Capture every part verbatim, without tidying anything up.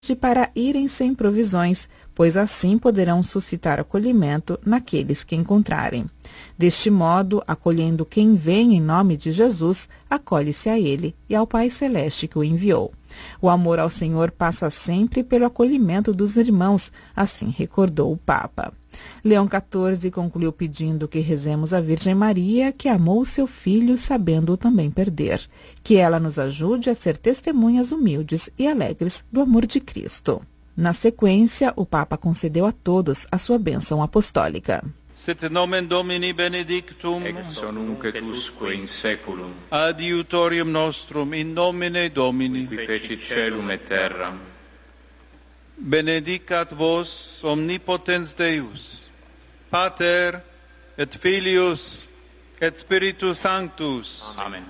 para irem sem provisões, pois assim poderão suscitar acolhimento naqueles que encontrarem. Deste modo, acolhendo quem vem em nome de Jesus, acolhe-se a ele e ao Pai Celeste que o enviou. O amor ao Senhor passa sempre pelo acolhimento dos irmãos, assim recordou o Papa. Leão quatorze concluiu pedindo que rezemos a Virgem Maria, que amou seu filho sabendo-o também perder. Que ela nos ajude a ser testemunhas humildes e alegres do amor de Cristo. Na sequência, o Papa concedeu a todos a sua bênção apostólica. Sit nomen Domini benedictum, ex nunc et usque in seculum, adiutorium nostrum in nomine Domini, qui fecit caelum et terram. Benedicat vos omnipotens Deus, Pater et Filius et Spiritus Sanctus. Amen.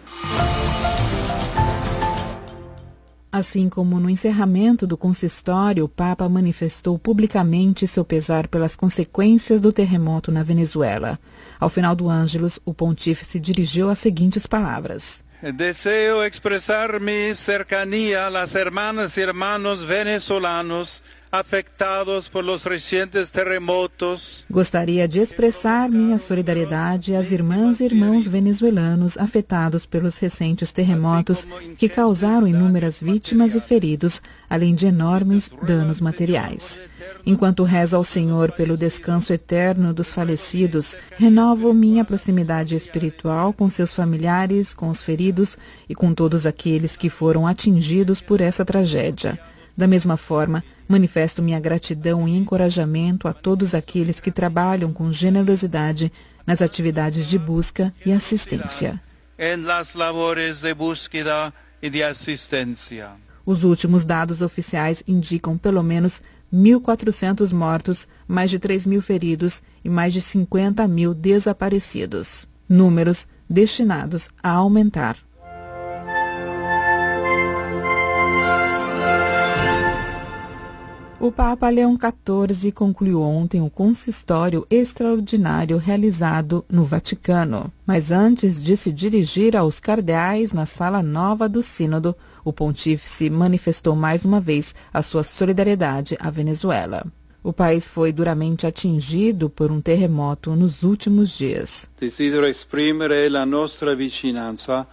Assim como no encerramento do consistório, o Papa manifestou publicamente seu pesar pelas consequências do terremoto na Venezuela. Ao final do Ângelus, o pontífice dirigiu as seguintes palavras. Deseo expresar mi cercanía a las hermanas y hermanos venezolanos afectados por los recientes terremotos. Gostaria de expressar minha solidariedade às irmãs e irmãos venezuelanos afetados pelos recentes terremotos que causaram inúmeras vítimas e feridos, além de enormes danos materiais. Enquanto rezo ao Senhor pelo descanso eterno dos falecidos, renovo minha proximidade espiritual com seus familiares, com os feridos e com todos aqueles que foram atingidos por essa tragédia. Da mesma forma, manifesto minha gratidão e encorajamento a todos aqueles que trabalham com generosidade nas atividades de busca e assistência. En las labores de búsqueda y de asistencia. Os últimos dados oficiais indicam pelo menos mil e quatrocentos mortos, mais de três mil feridos e mais de cinquenta mil desaparecidos. Números destinados a aumentar. O Papa Leão quatorze concluiu ontem o consistório extraordinário realizado no Vaticano. Mas antes de se dirigir aos cardeais na sala nova do Sínodo, o pontífice manifestou mais uma vez a sua solidariedade à Venezuela. O país foi duramente atingido por um terremoto nos últimos dias. Desidero esprimere la nostra vicinanza,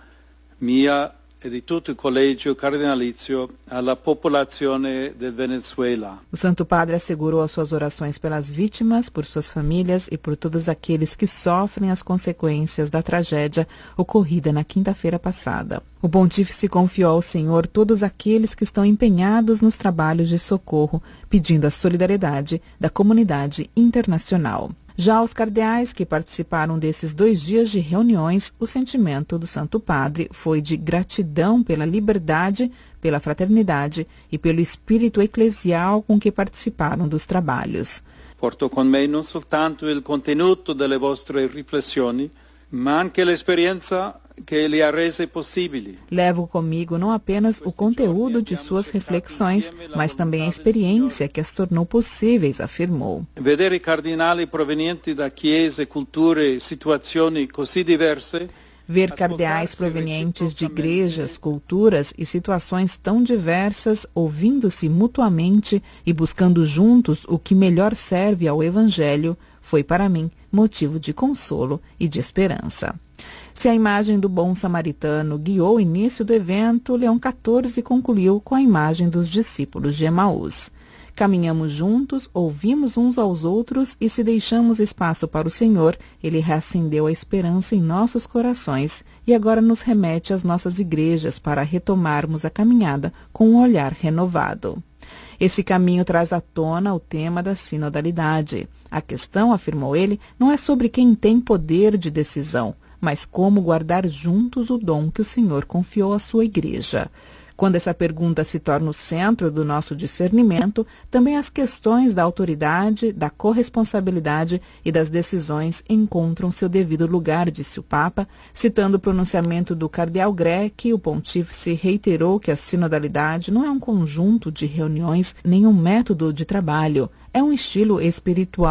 mia e di tutto il collegio cardinalizio alla popolazione del Venezuela. O Santo Padre assegurou as suas orações pelas vítimas, por suas famílias e por todos aqueles que sofrem as consequências da tragédia ocorrida na quinta-feira passada. O pontífice confiou ao Senhor todos aqueles que estão empenhados nos trabalhos de socorro, pedindo a solidariedade da comunidade internacional. Já os cardeais que participaram desses dois dias de reuniões, o sentimento do Santo Padre foi de gratidão pela liberdade, pela fraternidade e pelo espírito eclesial com que participaram dos trabalhos. Porto con me non soltanto il contenuto delle vostre riflessioni, ma anche l'esperienza que le ha rese possibili. Levo comigo não apenas o conteúdo de suas reflexões, mas também a experiência que as tornou possíveis, afirmou. Vedere cardinali provenienti da chiese, culture, situazioni così diverse. Ver cardeais provenientes de igrejas, culturas e situações tão diversas, ouvindo-se mutuamente e buscando juntos o que melhor serve ao Evangelho, foi para mim motivo de consolo e de esperança. Se a imagem do bom samaritano guiou o início do evento, Leão quatorze concluiu com a imagem dos discípulos de Emaús. Caminhamos juntos, ouvimos uns aos outros e se deixamos espaço para o Senhor, Ele reacendeu a esperança em nossos corações e agora nos remete às nossas igrejas para retomarmos a caminhada com um olhar renovado. Esse caminho traz à tona o tema da sinodalidade. A questão, afirmou ele, não é sobre quem tem poder de decisão, mas como guardar juntos o dom que o Senhor confiou à sua igreja. Quando essa pergunta se torna o centro do nosso discernimento, também as questões da autoridade, da corresponsabilidade e das decisões encontram seu devido lugar, disse o Papa. Citando o pronunciamento do cardeal Grech, o pontífice reiterou que a sinodalidade não é um conjunto de reuniões nem um método de trabalho, é um estilo espiritual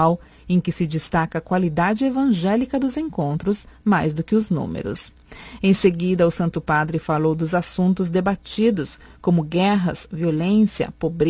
em que se destaca a qualidade evangélica dos encontros mais do que os números. Em seguida, o Santo Padre falou dos assuntos debatidos, como guerras, violência, pobreza,